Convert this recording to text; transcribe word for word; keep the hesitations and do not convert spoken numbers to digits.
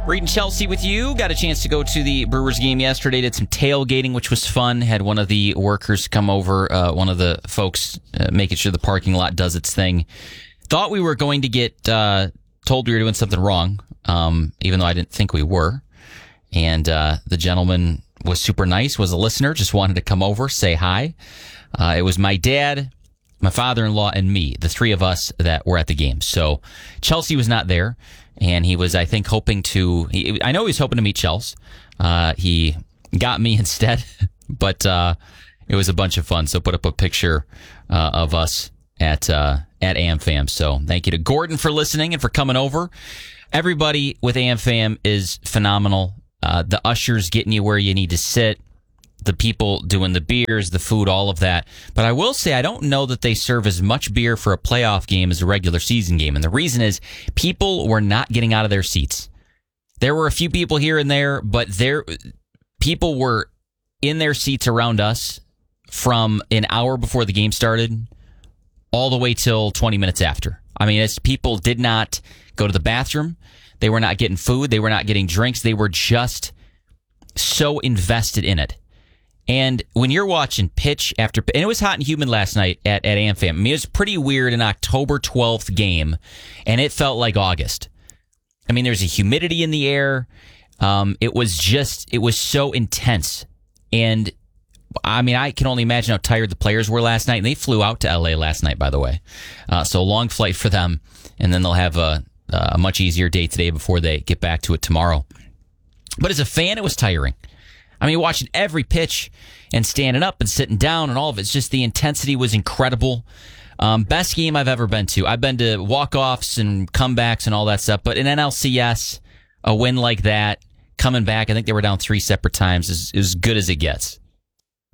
Reed and Chelsea with you. Got a chance to go to the Brewers game yesterday. Did some tailgating, which was fun. Had one of the workers come over, uh, one of the folks uh, making sure the parking lot does its thing. Thought we were going to get uh, told we were doing something wrong, um, even though I didn't think we were. And uh, the gentleman was super nice, was a listener, just wanted to come over, say hi. Uh, it was my dad, my father-in-law, and me, the three of us that were at the game. So Chelsea was not there. And he was, I think, hoping to... He, I know he was hoping to meet Chelsea. Uh, he got me instead, but uh, it was a bunch of fun. So put up a picture uh, of us at uh, at AmFam. So thank you to Gordon for listening and for coming over. Everybody with AmFam is phenomenal. Uh, the ushers getting you where you need to sit. The people doing the beers, the food, all of that. But I will say I don't know that they serve as much beer for a playoff game as a regular season game. And the reason is people were not getting out of their seats. There were a few people here and there, but there people were in their seats around us from an hour before the game started all the way till twenty minutes after. I mean, it's, people did not go to the bathroom. They were not getting food. They were not getting drinks. They were just so invested in it. And when you're watching pitch after pitch, and it was hot and humid last night at, at AmFam. I mean, it was pretty weird, an October twelfth game, and it felt like August. I mean, there's a humidity in the air. Um, it was just, it was so intense. And, I mean, I can only imagine how tired the players were last night. And they flew out to L A last night, by the way. Uh, so, long flight for them. And then they'll have a, a much easier day today before they get back to it tomorrow. But as a fan, it was tiring. I mean, watching every pitch and standing up and sitting down and all of it, it's just the intensity was incredible. Um, best game I've ever been to. I've been to walk-offs and comebacks and all that stuff, but in N L C S, a win like that, coming back, I think they were down three separate times, is as good as it gets.